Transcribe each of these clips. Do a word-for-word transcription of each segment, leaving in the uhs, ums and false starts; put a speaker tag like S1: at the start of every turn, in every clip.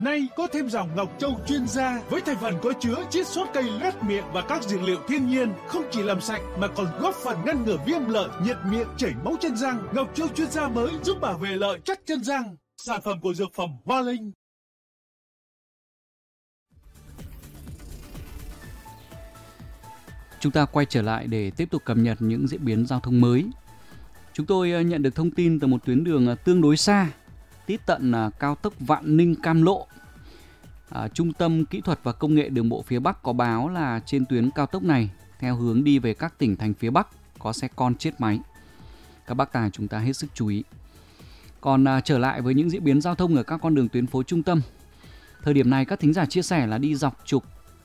S1: Nay có thêm dòng Ngọc Châu chuyên gia với thành phần có chứa chiết xuất cây loét miệng và các dược liệu thiên nhiên, không chỉ làm sạch mà còn góp phần ngăn ngừa viêm lợi, nhiệt miệng, chảy máu chân răng. Ngọc Châu chuyên gia mới giúp bảo vệ lợi chắc chân răng. Sản phẩm của dược phẩm Hoa Linh.
S2: Chúng ta quay trở lại để tiếp tục cập nhật những diễn biến giao thông mới. Chúng tôi nhận được thông tin từ một tuyến đường tương đối xa, tít tận cao tốc Vạn Ninh - Cam Lộ. À, Trung tâm Kỹ thuật và Công nghệ Đường bộ phía Bắc có báo là trên tuyến cao tốc này, theo hướng đi về các tỉnh thành phía Bắc, có xe con chết máy. Các bác tài chúng ta hết sức chú ý. Còn à, trở lại với những diễn biến giao thông ở các con đường tuyến phố trung tâm. Thời điểm này các thính giả chia sẻ là đi dọc trục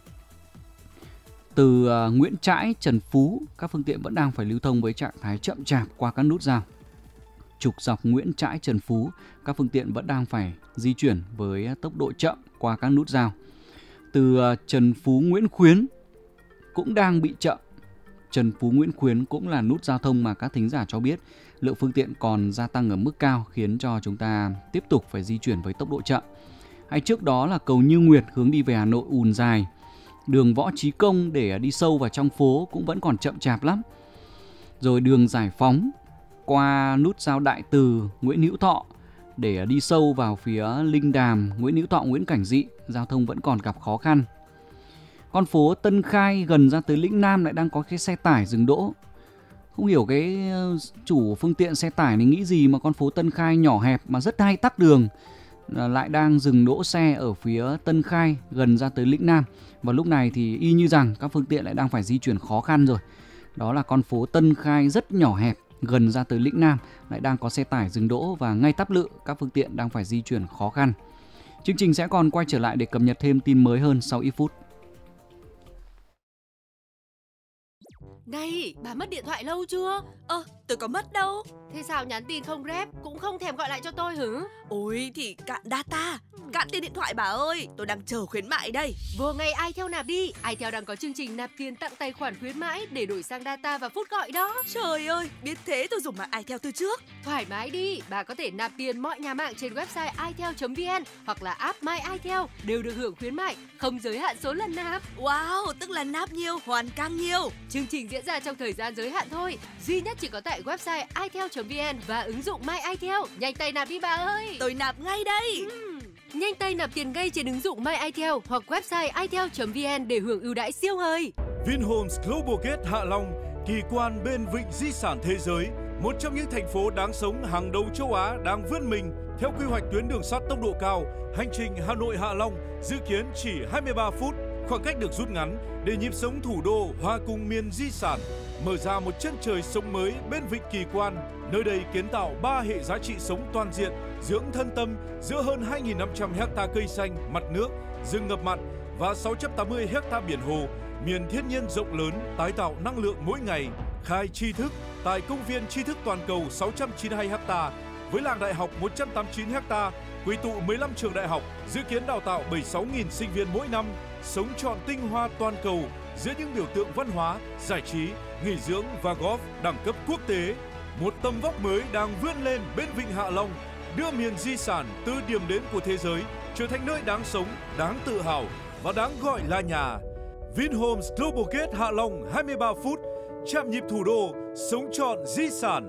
S2: từ uh, Nguyễn Trãi, Trần Phú, các phương tiện vẫn đang phải lưu thông với trạng thái chậm chạp qua các nút giao. Trục dọc Nguyễn Trãi, Trần Phú, các phương tiện vẫn đang phải di chuyển với tốc độ chậm qua các nút giao. Từ uh, Trần Phú, Nguyễn Khuyến cũng đang bị chậm. Trần Phú, Nguyễn Khuyến cũng là nút giao thông mà các thính giả cho biết lượng phương tiện còn gia tăng ở mức cao, khiến cho chúng ta tiếp tục phải di chuyển với tốc độ chậm. Hay trước đó là cầu Như Nguyệt hướng đi về Hà Nội ùn dài. Đường Võ Chí Công để đi sâu vào trong phố cũng vẫn còn chậm chạp lắm. Rồi đường Giải Phóng qua nút giao Đại Từ, Nguyễn Hữu Thọ để đi sâu vào phía Linh Đàm, Nguyễn Hữu Thọ, Nguyễn Cảnh Dị, giao thông vẫn còn gặp khó khăn. Con phố Tân Khai gần ra tới Lĩnh Nam lại đang có cái xe tải dừng đỗ. Không hiểu cái chủ phương tiện xe tải này nghĩ gì mà con phố Tân Khai nhỏ hẹp mà rất hay tắc đường lại đang dừng đỗ xe ở phía Tân Khai gần ra tới Lĩnh Nam. Và lúc này thì y như rằng các phương tiện lại đang phải di chuyển khó khăn rồi. Đó là con phố Tân Khai rất nhỏ hẹp gần ra tới Lĩnh Nam lại đang có xe tải dừng đỗ và ngay tắp lự các phương tiện đang phải di chuyển khó khăn. Chương trình sẽ còn quay trở lại để cập nhật thêm tin mới hơn sau ít phút.
S3: Này, bà mất điện thoại lâu chưa?
S4: Ơ, tôi có mất đâu.
S3: Thế sao nhắn tin không rep, cũng không thèm gọi lại cho tôi hử?
S4: Ôi thì cạn data, cạn tiền điện thoại bà ơi. Tôi đang chờ khuyến mại đây.
S3: Vô ngay iTel nạp đi. iTel đang có chương trình nạp tiền tặng tài khoản khuyến mãi để đổi sang data và phút gọi đó.
S4: Trời ơi, biết thế tôi dùng mạng iTel từ trước.
S3: Thoải mái đi, bà có thể nạp tiền mọi nhà mạng trên website itel chấm vn hoặc là app My iTel đều được hưởng khuyến mại, không giới hạn số lần nạp.
S4: Wow, tức là nạp nhiều, hoàn càng nhiều.
S3: Chương trình diễn ra trong thời gian giới hạn thôi, duy nhất chỉ có tại website itel chấm vn và ứng dụng My iTel. Nhanh tay nạp đi bà ơi.
S4: Tôi nạp ngay đây.
S3: uhm. Nhanh tay nạp tiền ngay trên ứng dụng My iTel hoặc website itel chấm vn để hưởng ưu đãi siêu hời.
S5: Vinhomes Global Gate Hạ Long, kỳ quan bên vịnh di sản thế giới, một trong những thành phố đáng sống hàng đầu châu Á đang vươn mình theo quy hoạch tuyến đường sắt tốc độ cao. Hành trình Hà Nội Hạ Long dự kiến chỉ hai mươi ba phút, khoảng cách được rút ngắn để nhịp sống thủ đô hòa cùng miền di sản, mở ra một chân trời sống mới bên vịnh kỳ quan. Nơi đây kiến tạo ba hệ giá trị sống toàn diện, dưỡng thân tâm giữa hơn hai nghìn năm trăm héc-ta cây xanh, mặt nước, rừng ngập mặn và sáu trăm tám mươi héc-ta biển hồ, miền thiên nhiên rộng lớn, tái tạo năng lượng mỗi ngày. Khai tri thức tại công viên tri thức toàn cầu sáu trăm chín mươi hai héc-ta với làng đại học một trăm tám mươi chín héc-ta, quy tụ mười lăm trường đại học, dự kiến đào tạo bảy mươi sáu nghìn sinh viên mỗi năm, sống trọn tinh hoa toàn cầu giữa những biểu tượng văn hóa, giải trí, nghỉ dưỡng và golf đẳng cấp quốc tế. Một tầm vóc mới đang vươn lên bên vịnh Hạ Long, đưa miền di sản từ điểm đến của thế giới trở thành nơi đáng sống, đáng tự hào và đáng gọi là nhà. Vinhomes Global Gate Hạ Long hai mươi ba phút, chạm nhịp thủ đô, sống trọn di sản.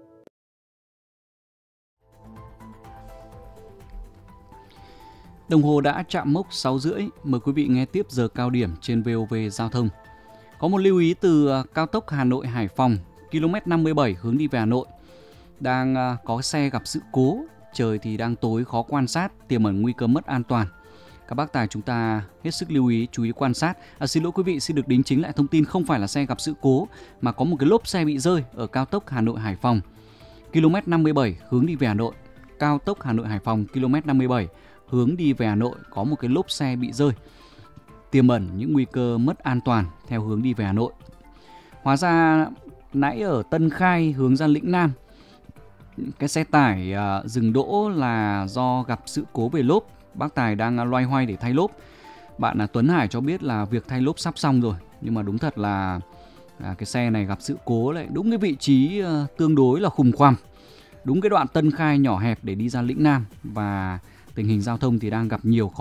S2: Đồng hồ đã chạm mốc sáu rưỡi, mời quý vị nghe tiếp giờ cao điểm trên vê o vê Giao thông. Có một lưu ý từ cao tốc Hà Nội Hải Phòng, km năm mươi bảy hướng đi về Hà Nội. Đang có xe gặp sự cố, trời thì đang tối khó quan sát, tiềm ẩn nguy cơ mất an toàn. Các bác tài chúng ta hết sức lưu ý, chú ý quan sát. À, xin lỗi quý vị, xin được đính chính lại thông tin không phải là xe gặp sự cố, mà có một cái lốp xe bị rơi ở cao tốc Hà Nội Hải Phòng, km năm mươi bảy hướng đi về Hà Nội. Cao tốc Hà Nội Hải Phòng, km năm mươi bảy hướng đi về Hà Nội có một cái lốp xe bị rơi, tiềm ẩn những nguy cơ mất an toàn theo hướng đi về Hà Nội. Hóa ra nãy ở Tân Khai hướng ra Lĩnh Nam, cái xe tải uh, dừng đỗ là do gặp sự cố về lốp. Bác Tài đang loay hoay để thay lốp. Bạn là Tuấn Hải cho biết là việc thay lốp sắp xong rồi, nhưng mà đúng thật là à, cái xe này gặp sự cố lại đúng cái vị trí uh, tương đối là khủng khoằm, đúng cái đoạn Tân Khai nhỏ hẹp để đi ra Lĩnh Nam, và tình hình giao thông thì đang gặp nhiều khó